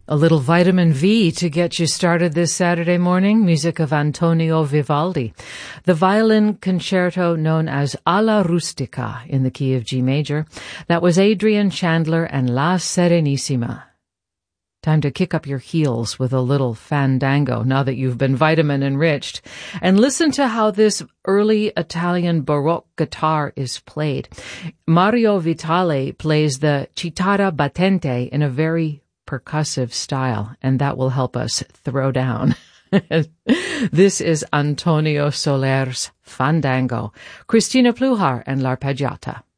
A little vitamin V to get you started this Saturday morning, music of Antonio Vivaldi. The violin concerto known as Alla Rustica in the key of G major. That was Adrian Chandler and La Serenissima. Time to kick up your heels with a little fandango now that you've been vitamin enriched. And listen to how this early Italian Baroque guitar is played. Mario Vitale plays the chitarra battente in a very percussive style, and that will help us throw down. This is Antonio Soler's Fandango, Cristina Pluhar and L'Arpeggiata.